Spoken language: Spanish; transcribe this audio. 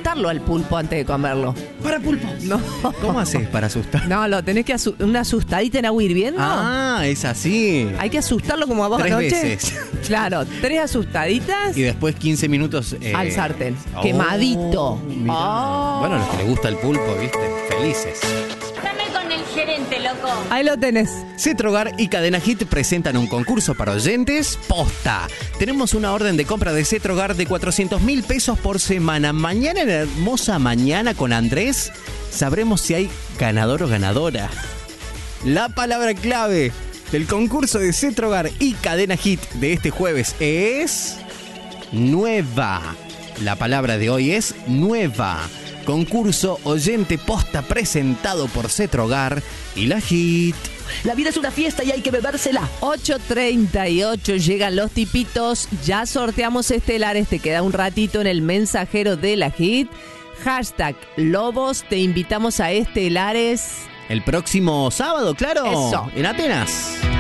asustarlo al pulpo antes de comerlo. ¡Para, pulpo! No. ¿Cómo haces para asustar? No, lo tenés que una asustadita en agua hirviendo. Ah, es así. Hay que asustarlo como a vos 3 anoche. veces. Claro, 3 asustaditas Y después 15 minutos... al sartén. Quemadito. Mirá. Oh. Bueno, los que les gusta el pulpo, ¿viste? Felices. Dame con el gerente, loco. Ahí lo tenés. Cetrogar y Cadena Hit presentan un concurso para oyentes posta. Tenemos una orden de compra de Cetrogar de 400.000 pesos por semana. Mañana, en la hermosa mañana con Andrés, sabremos si hay ganador o ganadora. La palabra clave del concurso de Cetrogar y Cadena Hit de este jueves es... nueva. La palabra de hoy es nueva. Concurso oyente posta presentado por Cetrogar y la Hit. La vida es una fiesta y hay que bebérsela. 8:38 llegan los tipitos. Ya sorteamos estelares. Te queda un ratito en el mensajero de la Hit. Hashtag Lobos. Te invitamos a estelares. El próximo sábado, claro. Eso. En Atenas.